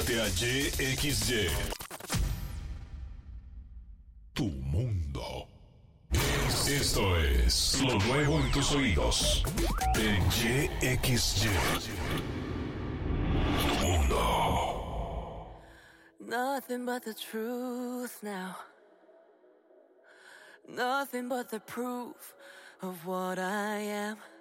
Cámbiate a YXY. Tu mundo. Esto es lo nuevo en tus oídos. En YXY. Tu mundo. Nothing but the truth now. Nothing but the proof of what I am.